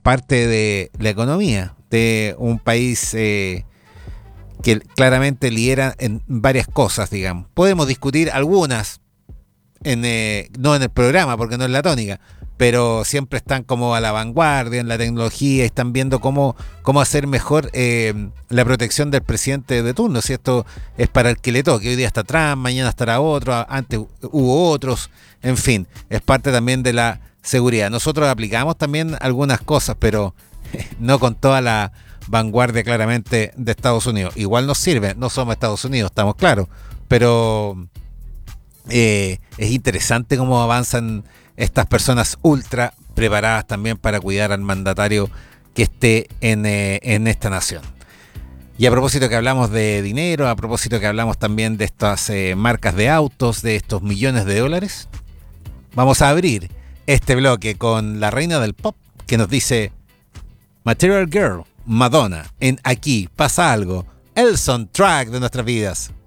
parte de la economía de un país que claramente lidera en varias cosas, digamos. Podemos discutir algunas, no en el programa, porque no es la tónica, pero siempre están como a la vanguardia en la tecnología y están viendo cómo hacer mejor la protección del presidente de turno. Si esto es para el que le toque, hoy día está Trump, mañana estará otro, antes hubo otros, en fin, es parte también de la seguridad. Nosotros aplicamos también algunas cosas, pero no con toda la vanguardia claramente de Estados Unidos. Igual nos sirve, no somos Estados Unidos, estamos claros, pero es interesante cómo avanzan estas personas ultra preparadas también para cuidar al mandatario que esté en esta nación. Y a propósito que hablamos de dinero, a propósito que hablamos también de estas marcas de autos, de estos millones de dólares, vamos a abrir este bloque con la reina del pop que nos dice Material Girl, Madonna, en Aquí pasa algo, el soundtrack de nuestras vidas.